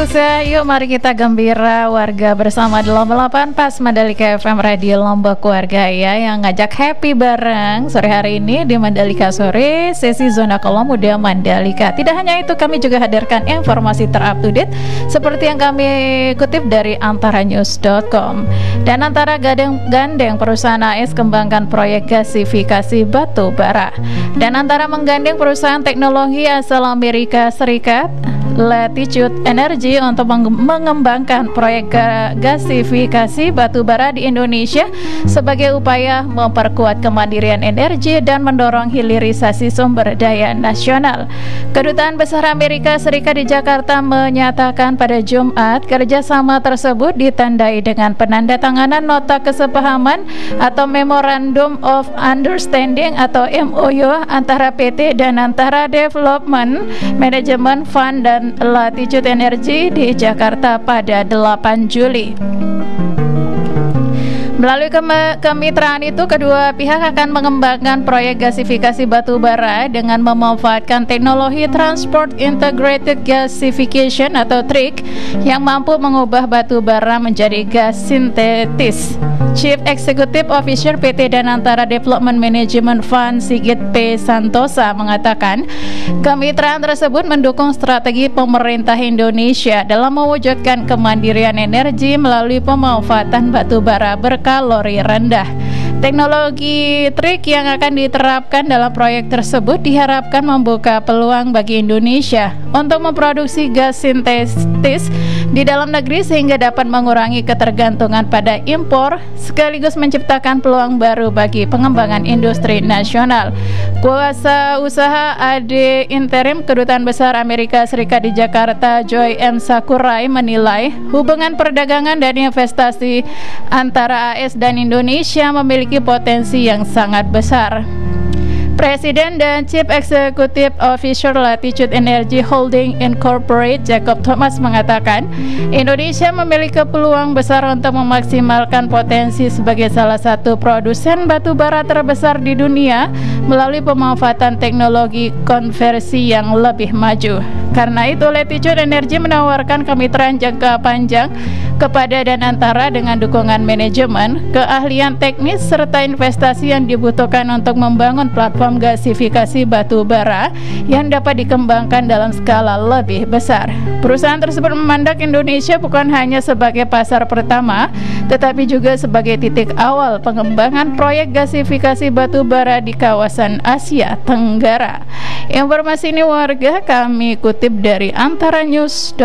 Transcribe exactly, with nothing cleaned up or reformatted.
Usaha, yuk mari kita gembira warga bersama delapan puluh delapan Pas Mandalika F M Radio Lombok Warga ya, yang ngajak happy bareng sore hari ini di Mandalika Sore, sesi Zona Kolom Muda Mandalika. Tidak hanya itu, kami juga hadirkan informasi terupdate seperti yang kami kutip dari antara news dot com. Dan Antara gandeng, gandeng perusahaan A S kembangkan proyek gasifikasi batu bara. Dan Antara menggandeng perusahaan teknologi asal Amerika Serikat Latitude Energy untuk mengembangkan proyek gasifikasi batu bara di Indonesia sebagai upaya memperkuat kemandirian energi dan mendorong hilirisasi sumber daya nasional. Kedutaan Besar Amerika Serikat di Jakarta menyatakan pada Jumat kerjasama tersebut ditandai dengan penandatanganan nota kesepahaman atau Memorandum of Understanding atau M O U antara P T dan Antara Development Management Fund dan Latitude Energy di Jakarta pada delapan Juli. Melalui kemitraan itu, kedua pihak akan mengembangkan proyek gasifikasi batu bara dengan memanfaatkan teknologi Transport Integrated Gasification atau T R I G yang mampu mengubah batu bara menjadi gas sintetis. Chief Executive Officer P T dan Antara Development Management Fund Sigit P. Santosa mengatakan, kemitraan tersebut mendukung strategi pemerintah Indonesia dalam mewujudkan kemandirian energi melalui pemanfaatan batu bara berkalori rendah. Teknologi T R I G yang akan diterapkan dalam proyek tersebut diharapkan membuka peluang bagi Indonesia untuk memproduksi gas sintetis di dalam negeri sehingga dapat mengurangi ketergantungan pada impor sekaligus menciptakan peluang baru bagi pengembangan industri nasional. Kuasa usaha A D Interim Kedutaan Besar Amerika Serikat di Jakarta, Joy M. Sakurai, menilai hubungan perdagangan dan investasi antara A S dan Indonesia memiliki potensi yang sangat besar. Presiden dan Chief Executive Officer Latitude Energy Holding Incorporated Jacob Thomas mengatakan, Indonesia memiliki peluang besar untuk memaksimalkan potensi sebagai salah satu produsen batu bara terbesar di dunia melalui pemanfaatan teknologi konversi yang lebih maju. Karena itu, Latitude Energy menawarkan kemitraan jangka panjang kepada dan Antara dengan dukungan manajemen, keahlian teknis, serta investasi yang dibutuhkan untuk membangun platform gasifikasi batu bara yang dapat dikembangkan dalam skala lebih besar. Perusahaan tersebut memandang Indonesia bukan hanya sebagai pasar pertama, tetapi juga sebagai titik awal pengembangan proyek gasifikasi batu bara di kawasan Asia Tenggara. Informasi ini warga kami kutip dari antara news.